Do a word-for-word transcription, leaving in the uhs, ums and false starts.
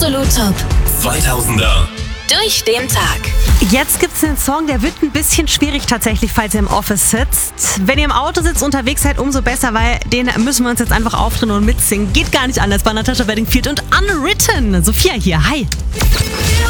Absolut Top. zweitausender. Durch den Tag. Jetzt gibt's einen Song, der wird ein bisschen schwierig tatsächlich, falls ihr im Office sitzt. Wenn ihr im Auto sitzt, unterwegs seid, umso besser, weil den müssen wir uns jetzt einfach aufdrehen und mitsingen. Geht gar nicht anders bei Natasha Bedingfield und Unwritten. Sophia hier, hi.